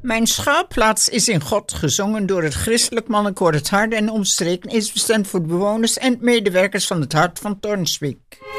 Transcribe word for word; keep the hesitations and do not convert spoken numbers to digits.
Mijn schuilplaats is in God, gezongen door het christelijk mannenkoor Het Hart en omstreken, is bestemd voor de bewoners en medewerkers van het Hart van Tornswijk.